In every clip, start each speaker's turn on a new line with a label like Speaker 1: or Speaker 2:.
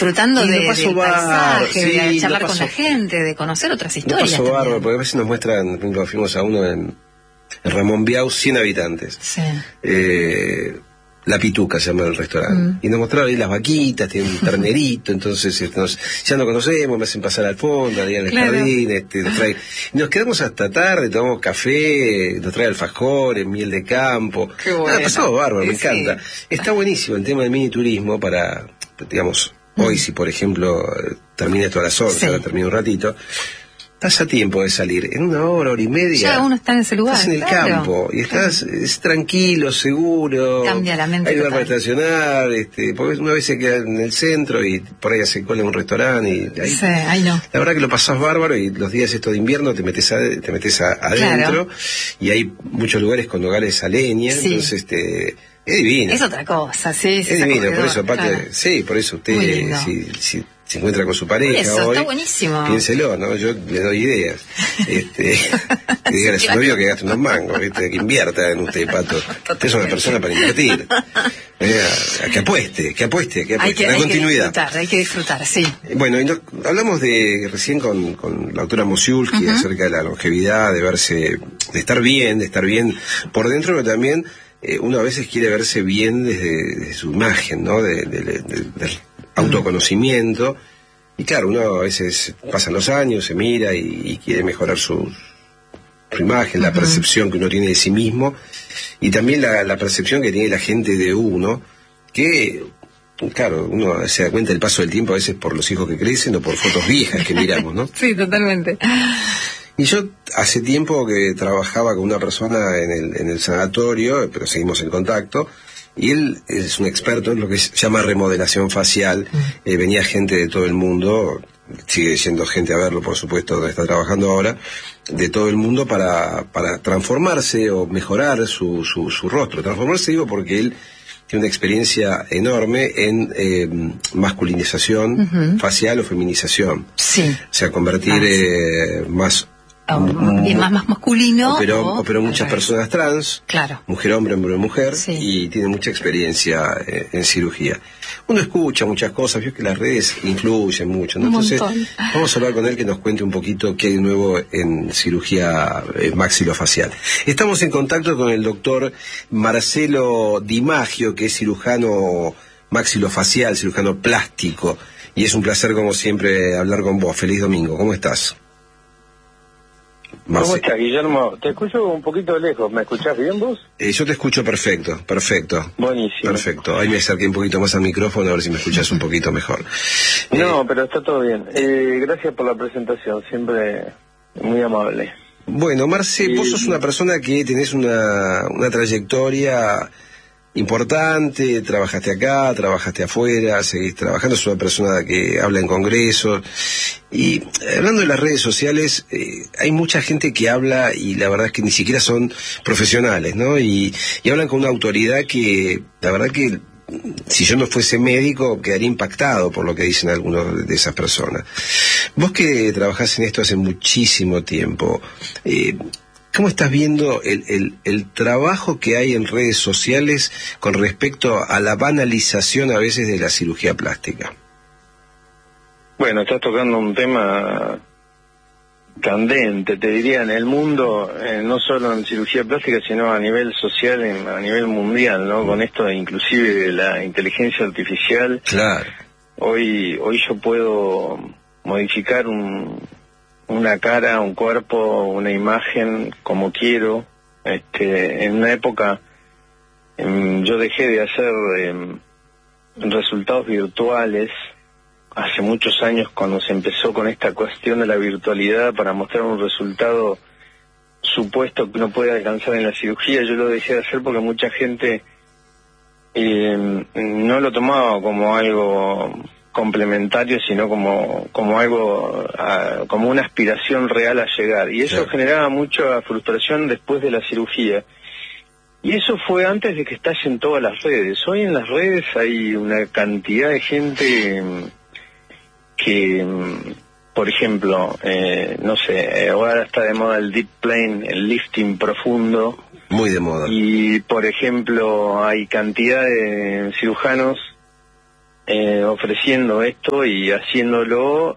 Speaker 1: disfrutando del paisaje,
Speaker 2: sí,
Speaker 1: de charlar con la gente, de conocer otras historias.
Speaker 2: Lo paso bárbaro, porque a veces nos muestran, fuimos a uno en Ramón Biau, 100 habitantes.
Speaker 1: Sí.
Speaker 2: La Pituca se llama el restaurante. Y nos mostraron ahí las vaquitas, tienen un ternerito, entonces ya nos conocemos, me hacen pasar al fondo, ahí en el jardín, y nos quedamos hasta tarde, tomamos café, nos trae alfajores, miel de campo.
Speaker 1: Qué bueno.
Speaker 2: Pasamos bárbaro, me
Speaker 1: Sí.
Speaker 2: encanta. Está buenísimo el tema del mini turismo para, digamos, hoy si por ejemplo termina esto a las 11, ahora termina un ratito, estás a tiempo de salir, en 1 hora, 1 hora y media.
Speaker 1: Ya uno está en ese lugar.
Speaker 2: Estás en el campo y estás es tranquilo, seguro.
Speaker 1: Cambia la mente.
Speaker 2: Hay lugar para estacionar, porque una vez se queda en el centro y por ahí hace cola en un restaurante. Y ahí,
Speaker 1: sí, ahí no.
Speaker 2: La verdad que lo pasás bárbaro y los días estos de invierno te metes adentro y hay muchos lugares con hogares a leña, entonces es divino.
Speaker 1: Es otra cosa, sí.
Speaker 2: Es divino, por eso, aparte, por eso usted, si se encuentra con su pareja
Speaker 1: eso,
Speaker 2: hoy,
Speaker 1: está buenísimo.
Speaker 2: Piénselo, ¿no? Yo le doy ideas. Que diga a su novio que gaste unos mangos, que invierta en usted, Pato. Usted es una persona para invertir. Que apueste, la continuidad.
Speaker 1: Hay que disfrutar, sí.
Speaker 2: Bueno, y hablamos recién con la autora Mosiulski acerca de la longevidad, de estar bien por dentro, pero también uno a veces quiere verse bien desde su imagen, ¿no? Del autoconocimiento. Y claro, uno a veces pasan los años, se mira y quiere mejorar su imagen, la percepción que uno tiene de sí mismo, y también la percepción que tiene la gente de uno, que, claro, uno se da cuenta del paso del tiempo a veces por los hijos que crecen o por fotos viejas que miramos, ¿no?
Speaker 1: Sí, totalmente.
Speaker 2: Y yo hace tiempo que trabajaba con una persona en el sanatorio, pero seguimos en contacto, y él es un experto en lo que se llama remodelación facial. Venía gente de todo el mundo, sigue siendo gente a verlo, por supuesto, donde está trabajando ahora, de todo el mundo para transformarse o mejorar su rostro. Transformarse, digo, porque él tiene una experiencia enorme en masculinización facial o feminización. Sí. O sea, convertir más
Speaker 1: masculino.
Speaker 2: Operó muchas personas trans, mujer, hombre, mujer, y tiene mucha experiencia en cirugía. Uno escucha muchas cosas, vio que las redes influyen mucho, ¿no? Entonces, vamos a hablar con él que nos cuente un poquito qué hay de nuevo en cirugía maxilofacial. Estamos en contacto con el doctor Marcelo Di Maggio, que es cirujano maxilofacial, cirujano plástico, y es un placer, como siempre, hablar con vos. Feliz domingo, ¿cómo estás?
Speaker 3: ¿Cómo estás, Guillermo? Te escucho un poquito lejos. ¿Me escuchás bien vos?
Speaker 2: Yo te escucho perfecto.
Speaker 3: Buenísimo.
Speaker 2: Perfecto. Ahí me acerqué un poquito más al micrófono a ver si me escuchás un poquito mejor.
Speaker 3: No, pero está todo bien. Gracias por la presentación, siempre muy amable.
Speaker 2: Bueno, Marce, vos sos una persona que tenés una trayectoria importante, trabajaste acá, trabajaste afuera, seguís trabajando, sos una persona que habla en congresos, y hablando de las redes sociales, hay mucha gente que habla y la verdad es que ni siquiera son profesionales, ¿no? Y hablan con una autoridad que, la verdad que, si yo no fuese médico, quedaría impactado por lo que dicen algunos de esas personas. Vos que trabajás en esto hace muchísimo tiempo, ¿cómo estás viendo el trabajo que hay en redes sociales con respecto a la banalización a veces de la cirugía plástica?
Speaker 3: Bueno, estás tocando un tema candente, te diría, en el mundo, no solo en cirugía plástica, sino a nivel social, a nivel mundial, ¿no? Con esto inclusive de la inteligencia artificial. Claro. Hoy yo puedo modificar una cara, un cuerpo, una imagen como quiero. En una época yo dejé de hacer resultados virtuales hace muchos años, cuando se empezó con esta cuestión de la virtualidad para mostrar un resultado supuesto que uno puede alcanzar en la cirugía. Yo lo dejé de hacer porque mucha gente no lo tomaba como algo complementario, sino como algo, como una aspiración real a llegar, y eso generaba mucha frustración después de la cirugía, y eso fue antes de que estallen todas las redes. Hoy en las redes hay una cantidad de gente que, por ejemplo, no sé, ahora está de moda el deep plane, el lifting profundo,
Speaker 2: muy de moda,
Speaker 3: y por ejemplo hay cantidad de cirujanos ofreciendo esto y haciéndolo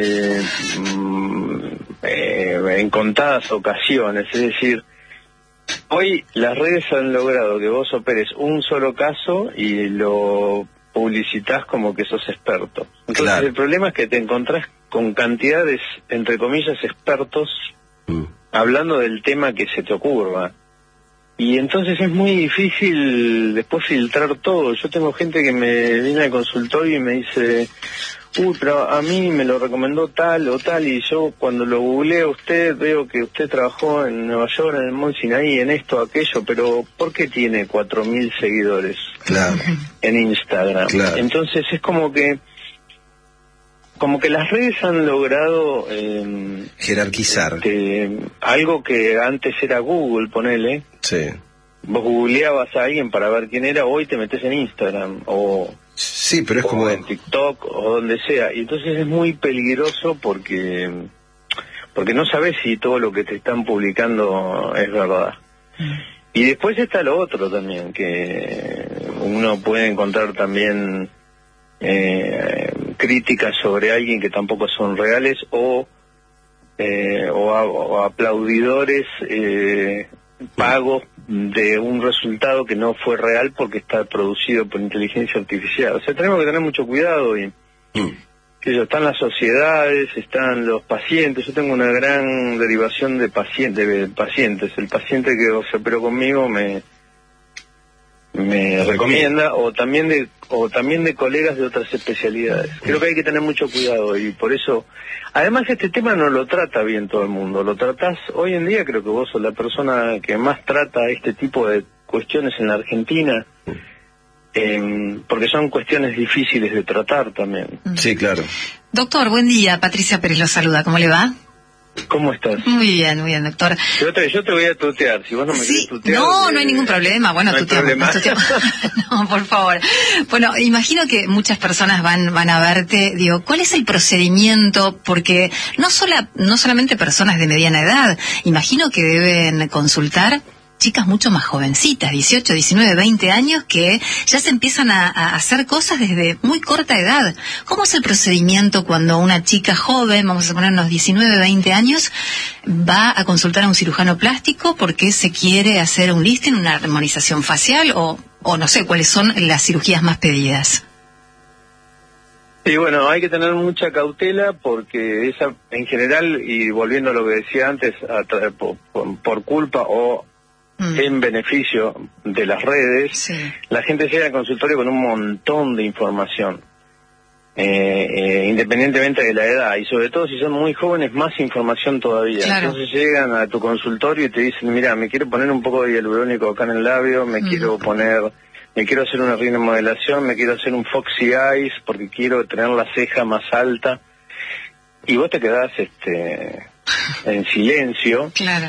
Speaker 3: en contadas ocasiones. Es decir, hoy las redes han logrado que vos operes un solo caso y lo publicitas como que sos experto. Entonces
Speaker 2: Claro.
Speaker 3: El problema es que te encontrás con cantidades, entre comillas, expertos hablando del tema que se te ocurra. Y entonces es muy difícil después filtrar todo. Yo tengo gente que me viene al consultorio y me dice, pero a mí me lo recomendó tal o tal, y yo cuando lo googleo a usted veo que usted trabajó en Nueva York, en el Mont Sinaí, en esto, aquello, pero ¿por qué tiene 4.000 seguidores
Speaker 2: Claro.
Speaker 3: en Instagram?
Speaker 2: Claro.
Speaker 3: Entonces es como que las redes han logrado
Speaker 2: Jerarquizar.
Speaker 3: algo que antes era Google, ponele.
Speaker 2: Sí.
Speaker 3: Vos googleabas a alguien para ver quién era, hoy te metes en Instagram o
Speaker 2: Sí, pero es como...
Speaker 3: en TikTok o donde sea, y entonces es muy peligroso porque no sabes si todo lo que te están publicando es verdad. Y después está lo otro también, que uno puede encontrar también críticas sobre alguien que tampoco son reales o aplaudidores pagos de un resultado que no fue real porque está producido por inteligencia artificial. O sea, tenemos que tener mucho cuidado y están las sociedades, están los pacientes. Yo tengo una gran derivación de pacientes. El paciente que se operó conmigo me recomienda, o también de colegas de otras especialidades. Creo que hay que tener mucho cuidado y por eso, además este tema no lo trata bien todo el mundo, lo tratás hoy en día, creo que vos sos la persona que más trata este tipo de cuestiones en la Argentina, porque son cuestiones difíciles de tratar también.
Speaker 2: Sí, claro.
Speaker 1: Doctor, buen día. Patricia Pérez lo saluda. ¿Cómo le va?
Speaker 3: ¿Cómo estás?
Speaker 1: Muy bien, doctor.
Speaker 3: Yo te voy a tutear, si vos no me querés tutear...
Speaker 1: No hay ningún problema. Bueno,
Speaker 3: no hay
Speaker 1: tuteamos. No, por favor. Bueno, imagino que muchas personas van a verte. Digo, ¿cuál es el procedimiento? Porque no solamente personas de mediana edad, imagino que deben consultar chicas mucho más jovencitas, 18, 19, 20 años, que ya se empiezan a hacer cosas desde muy corta edad. ¿Cómo es el procedimiento cuando una chica joven, vamos a ponernos 19, 20 años, va a consultar a un cirujano plástico porque se quiere hacer un lifting, una armonización facial o no sé cuáles son las cirugías más pedidas?
Speaker 3: Sí, bueno, hay que tener mucha cautela porque esa, en general, y volviendo a lo que decía antes, por culpa o en beneficio de las redes,
Speaker 1: sí,
Speaker 3: la gente llega al consultorio con un montón de información, independientemente de la edad, y sobre todo si son muy jóvenes, más información todavía.
Speaker 1: Claro.
Speaker 3: Entonces llegan a tu consultorio y te dicen, mira, me quiero poner un poco de hialurónico acá en el labio, me quiero hacer una rinomodelación, me quiero hacer un Foxy Eyes porque quiero tener la ceja más alta, y vos te quedás en silencio,
Speaker 1: claro,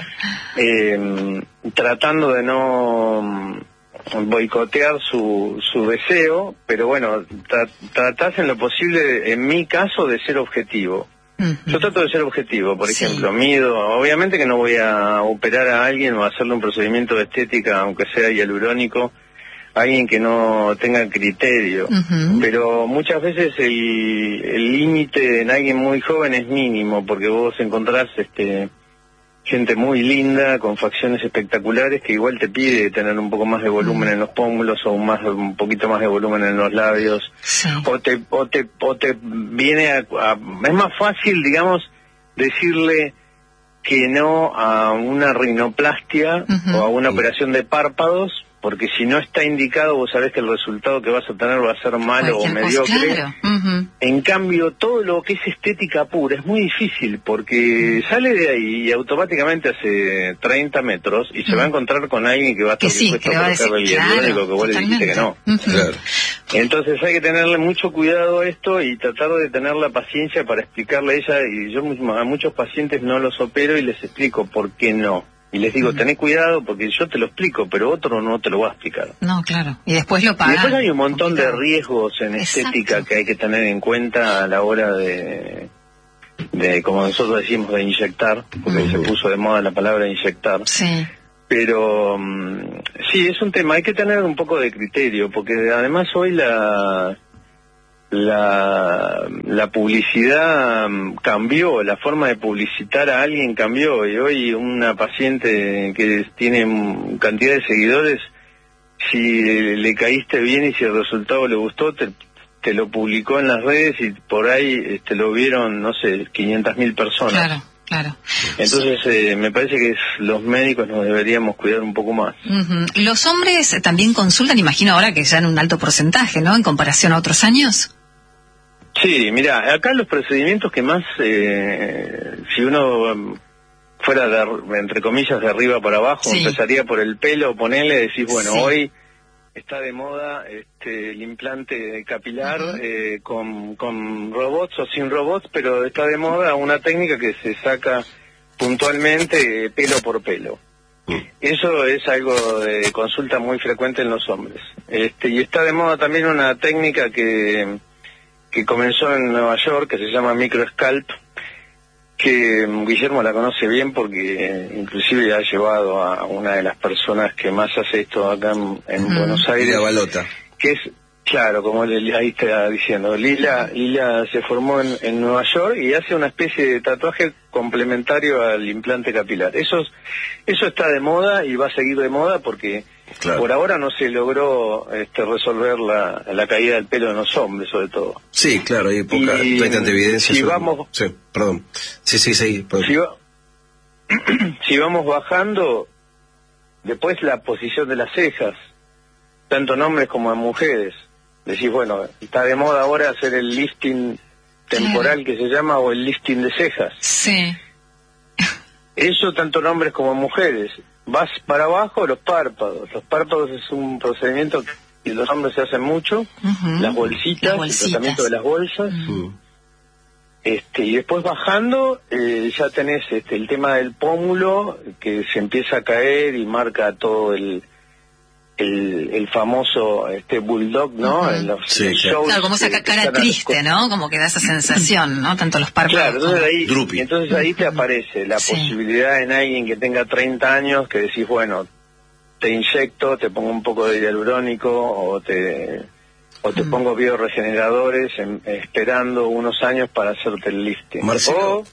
Speaker 3: tratando de no boicotear su deseo, pero bueno, tratás en lo posible, en mi caso, de ser objetivo. Yo trato de ser objetivo, por ejemplo, mido, obviamente que no voy a operar a alguien o a hacerle un procedimiento de estética, aunque sea hialurónico, a alguien que no tenga criterio, pero muchas veces el límite en alguien muy joven es mínimo, porque vos encontrás gente muy linda, con facciones espectaculares, que igual te pide tener un poco más de volumen en los pómulos o un poquito más de volumen en los labios,
Speaker 1: sí,
Speaker 3: o te viene es más fácil, digamos, decirle que no a una rinoplastia o a una operación de párpados, porque si no está indicado, vos sabés que el resultado que vas a tener va a ser malo o mediocre.
Speaker 1: Claro.
Speaker 3: En cambio, todo lo que es estética pura es muy difícil, porque sale de ahí y automáticamente hace 30 metros y se va a encontrar con alguien que va a estar dispuesto a colocarle el hialurónico que vos le dijiste que no.
Speaker 2: Claro.
Speaker 3: Entonces hay que tenerle mucho cuidado a esto y tratar de tener la paciencia para explicarle a ella, y yo a muchos pacientes no los opero y les explico por qué no. Y les digo, tené cuidado porque yo te lo explico, pero otro no te lo va a explicar.
Speaker 1: No, claro. Y después lo pagan.
Speaker 3: Y después hay un montón de
Speaker 1: complicado.
Speaker 3: riesgos en estética que hay que tener en cuenta a la hora de como nosotros decimos, de inyectar, porque se puso de moda la palabra inyectar.
Speaker 1: Sí.
Speaker 3: Pero sí, es un tema, hay que tener un poco de criterio, porque además hoy la publicidad cambió, la forma de publicitar a alguien cambió, y hoy una paciente que tiene cantidad de seguidores, si le caíste bien y si el resultado le gustó, te lo publicó en las redes y por ahí lo vieron, no sé, 500.000 personas.
Speaker 1: Claro. Claro.
Speaker 3: Entonces, me parece que los médicos nos deberíamos cuidar un poco más.
Speaker 1: Uh-huh. ¿Los hombres también consultan, imagino ahora que ya en un alto porcentaje, ¿no?, en comparación a otros años?
Speaker 3: Sí, mira, acá los procedimientos que más, si uno fuera, entre comillas, de arriba para abajo,
Speaker 1: sí,
Speaker 3: empezaría por el pelo, ponele, decís, bueno,
Speaker 1: sí,
Speaker 3: hoy está de moda el implante capilar, uh-huh, con robots o sin robots, pero está de moda una técnica que se saca puntualmente pelo por pelo. Eso es algo de consulta muy frecuente en los hombres. Y está de moda también una técnica que comenzó en Nueva York, que se llama microscalp, que Guillermo la conoce bien porque inclusive ha llevado a una de las personas que más hace esto acá en Buenos Aires.
Speaker 2: La Balota.
Speaker 3: Que es, claro, como ahí está diciendo, Lila se formó en Nueva York y hace una especie de tatuaje complementario al implante capilar. Eso está de moda y va a seguir de moda porque claro, por ahora no se logró resolver la caída del pelo en los hombres, sobre todo.
Speaker 2: Sí, claro, hay poca, no hay tanta evidencia.
Speaker 3: Si vamos...
Speaker 2: Sí, perdón. Sí, perdón.
Speaker 3: Si vamos bajando, después la posición de las cejas, tanto en hombres como en mujeres. Decís, bueno, está de moda ahora hacer el lifting temporal, claro, que se llama, o el lifting de cejas.
Speaker 1: Sí.
Speaker 3: Eso tanto en hombres como en mujeres. Vas para abajo, los párpados. Los párpados es un procedimiento que los hombres se hacen mucho. Uh-huh. Las bolsitas, el tratamiento de las bolsas. Uh-huh. Y después bajando, ya tenés el tema del pómulo, que se empieza a caer y marca todo el famoso bulldog, ¿no?
Speaker 1: Uh-huh.
Speaker 3: En los
Speaker 1: sí,
Speaker 3: shows.
Speaker 1: Claro, como esa cara triste, ¿no? Como que da esa sensación, ¿no? Tanto los párpados.
Speaker 3: Claro, entonces ahí te aparece la posibilidad en alguien que tenga 30 años que decís, bueno, te inyecto, te pongo un poco de hialurónico o te pongo bioregeneradores esperando unos años para hacerte el lifting.
Speaker 2: Marcelo,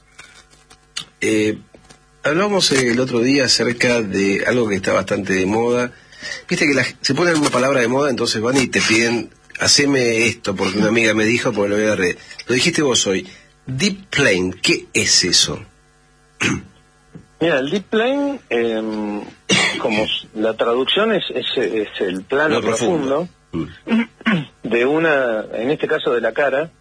Speaker 2: hablamos el otro día acerca de algo que está bastante de moda. Viste que se pone una palabra de moda, entonces van y te piden, haceme esto, porque una amiga me dijo, porque lo voy a red. Lo dijiste vos hoy. Deep Plane, ¿qué es eso?
Speaker 3: Mira, el Deep Plane, como la traducción es el plano profundo de en este caso de la cara.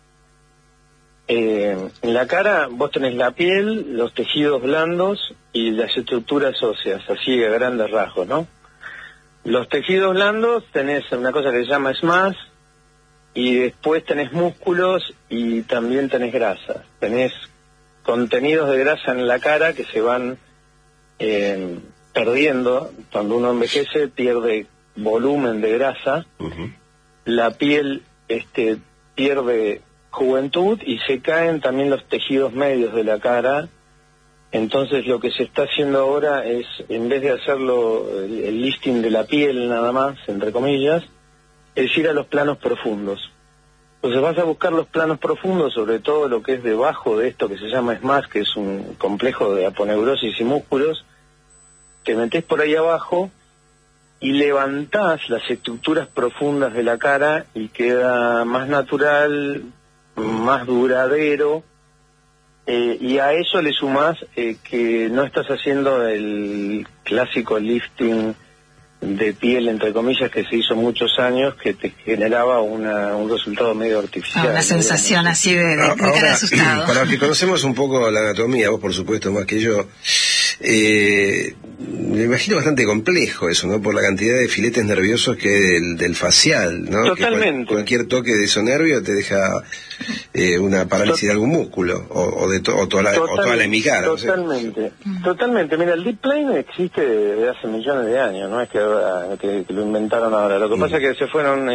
Speaker 3: En la cara vos tenés la piel, los tejidos blandos y las estructuras óseas, así a grandes rasgos, ¿no? Los tejidos blandos tenés una cosa que se llama SMAS y después tenés músculos y también tenés grasa. Tenés contenidos de grasa en la cara que se van perdiendo. Cuando uno envejece pierde volumen de grasa. Uh-huh. La piel pierde juventud y se caen también los tejidos medios de la cara. Entonces lo que se está haciendo ahora es, en vez de hacerlo el lifting de la piel nada más, entre comillas, es ir a los planos profundos. Entonces vas a buscar los planos profundos, sobre todo lo que es debajo de esto que se llama SMAS, que es un complejo de aponeurosis y músculos. Te metés por ahí abajo y levantás las estructuras profundas de la cara y queda más natural, más duradero. Y a eso le sumás que no estás haciendo el clásico lifting de piel, entre comillas, que se hizo muchos años, que te generaba un resultado medio artificial.
Speaker 1: Una sensación así de cara asustado.
Speaker 2: Para los que conocemos un poco la anatomía, vos por supuesto más que yo, me imagino bastante complejo eso, ¿no? Por la cantidad de filetes nerviosos que hay del facial, ¿no?
Speaker 3: Totalmente.
Speaker 2: Que cualquier toque de esos nervios te deja una parálisis de algún músculo o toda la hemicara.
Speaker 3: Totalmente, totalmente. Mira, el Deep Plane existe desde hace millones de años, no es que lo inventaron ahora. Lo que pasa es que se fueron,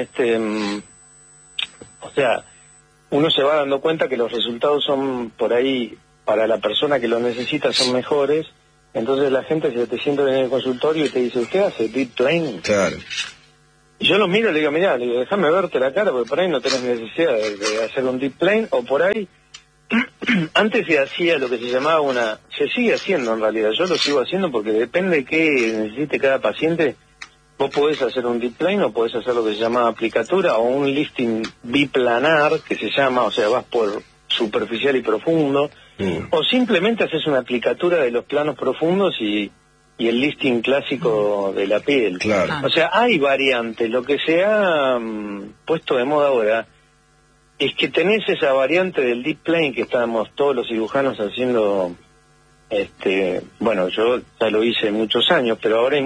Speaker 3: o sea, uno se va dando cuenta que los resultados son por ahí, para la persona que lo necesita, son mejores. Entonces la gente se te sienta en el consultorio y te dice, ¿usted hace Deep Plane?
Speaker 2: Claro.
Speaker 3: Yo los miro y le digo, mirá, déjame verte la cara, porque por ahí no tenés necesidad de hacer un deep plane, o por ahí, antes se hacía lo que se llamaba se sigue haciendo en realidad, yo lo sigo haciendo porque depende de qué necesite cada paciente, vos podés hacer un deep plane o podés hacer lo que se llama aplicatura, o un lifting biplanar, que se llama, o sea, vas por superficial y profundo, o simplemente haces una aplicatura de los planos profundos y el lifting clásico de la piel.
Speaker 2: Claro.
Speaker 3: O sea, hay variantes. Lo que se ha puesto de moda ahora es que tenés esa variante del deep plane que estábamos todos los cirujanos haciendo. Bueno, yo ya lo hice muchos años, pero ahora hay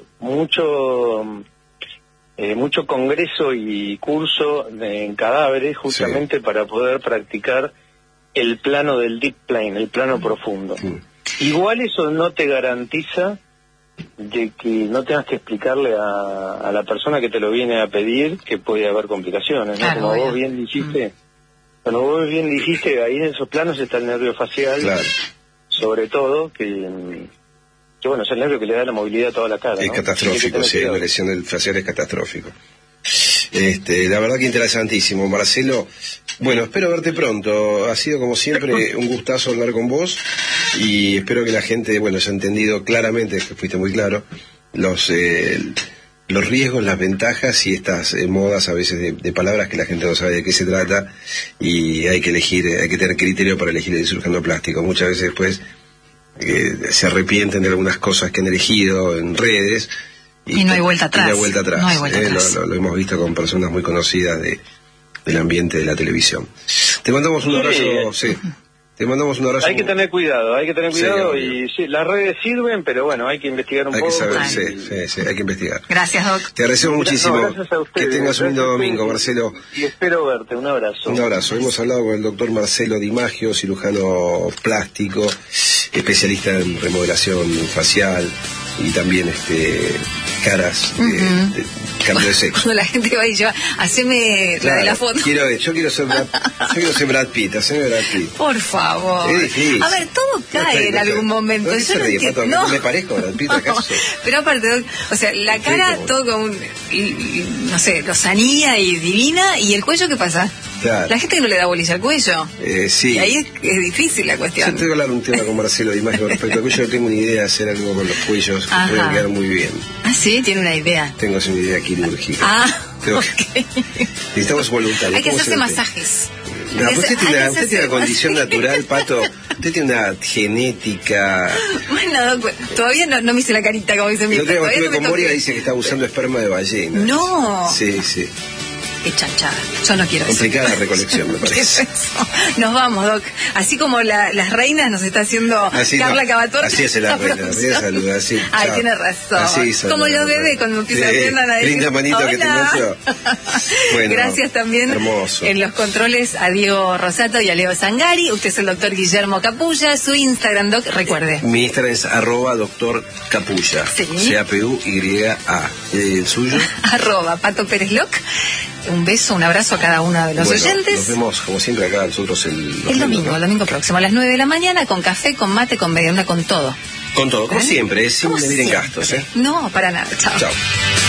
Speaker 3: mucho congreso y curso en cadáveres justamente para poder practicar el plano del deep plane, el plano profundo. Igual eso no te garantiza de que no tengas que explicarle a la persona que te lo viene a pedir que puede haber complicaciones, ¿no?
Speaker 1: Claro,
Speaker 3: Como vos bien dijiste, ahí en esos planos está el nervio facial, sobre todo, que bueno, es el nervio que le da la movilidad a toda la cara,
Speaker 2: es
Speaker 3: ¿no?
Speaker 2: catastrófico, sí, la lesión del facial es catastrófico. La verdad que interesantísimo, Marcelo. Bueno, espero verte pronto. Ha sido como siempre un gustazo hablar con vos y espero que la gente, bueno, haya entendido claramente, que fuiste muy claro, los riesgos, las ventajas y estas modas a veces de palabras que la gente no sabe de qué se trata y hay que elegir, hay que tener criterio para elegir el cirujano plástico. Muchas veces después se arrepienten de algunas cosas que han elegido en redes.
Speaker 1: Y no hay vuelta atrás.
Speaker 2: No hay vuelta atrás.
Speaker 1: No hay vuelta atrás.
Speaker 2: Lo hemos visto con personas muy conocidas del ambiente de la televisión. Te mandamos un abrazo. Sí. Te mandamos un abrazo.
Speaker 3: Hay que tener cuidado,
Speaker 2: Sí,
Speaker 3: y sí, las redes sirven, pero bueno, hay que investigar un poco.
Speaker 2: Hay que saber, sí, hay que investigar.
Speaker 1: Gracias, Doc.
Speaker 2: Te agradecemos muchísimo.
Speaker 3: Gracias a ustedes.
Speaker 2: Que tengas un lindo domingo, Marcelo.
Speaker 3: Y espero verte. Un abrazo.
Speaker 2: Un abrazo. Hemos hablado con el doctor Marcelo Di Maggio, cirujano plástico, especialista en remodelación facial y también caras de cambio de sexo.
Speaker 1: Cuando la gente va y yo, haceme la de la foto.
Speaker 2: Yo quiero ser Brad Pitt, haceme Brad Pitt.
Speaker 1: Por favor.
Speaker 2: Es difícil.
Speaker 1: A ver, todo cae en algún momento.
Speaker 2: No,
Speaker 1: Yo no entiendo. No.
Speaker 2: ¿Me parezco a Brad Pitt acaso?
Speaker 1: Pero aparte, o sea, la cara todo con no sé, lozanía y divina, y el cuello, ¿qué pasa?
Speaker 2: Claro.
Speaker 1: La gente que no le da bolilla al cuello.
Speaker 2: Sí.
Speaker 1: Y ahí es difícil la cuestión.
Speaker 2: Yo tengo que hablar un tema con Marcelo Di Maggio respecto al cuello. Tengo una idea de hacer algo con los cuellos que pueden quedar muy bien.
Speaker 1: Ah, sí, tiene una idea.
Speaker 2: Tengo una idea quirúrgica.
Speaker 1: Ok.
Speaker 2: Necesitamos voluntarios.
Speaker 1: Hay que hacerse masajes.
Speaker 2: No, usted tiene una condición natural, Pato. Usted tiene una genética.
Speaker 1: Bueno, todavía no me hice la carita como dice mi
Speaker 2: padre. Lo que con Moria dice que está usando esperma de ballena.
Speaker 1: No.
Speaker 2: Sí.
Speaker 1: Qué chanchada. Yo no quiero
Speaker 2: complicada
Speaker 1: eso.
Speaker 2: La recolección, me parece.
Speaker 1: ¿Qué es eso? Nos vamos, Doc. Así como las reinas nos está haciendo Carla Cavator.
Speaker 2: Así es la reina. Saluda, así.
Speaker 1: Ay, tiene razón.
Speaker 2: Así
Speaker 1: como los bebés cuando se atiendan a decir,
Speaker 2: linda manito que tengo yo. Bueno,
Speaker 1: gracias también
Speaker 2: hermoso.
Speaker 1: En los controles a Diego Rosato y a Leo Zangari. Usted es el doctor Guillermo Capulla. Su Instagram, Doc, recuerde.
Speaker 2: Mi Instagram es @doctor Capulla.
Speaker 1: Sí.
Speaker 2: CAPUYA. ¿El suyo?
Speaker 1: @Pato Pérez Loc. Un beso, un abrazo a cada uno de los oyentes.
Speaker 2: Nos vemos, como siempre, acá nosotros el
Speaker 1: domingo próximo, a las 9 de la mañana, con café, con mate, con mediana, con todo.
Speaker 2: Con todo, como siempre, sin medir en gastos.
Speaker 1: No, para nada. Chao.
Speaker 2: Chao.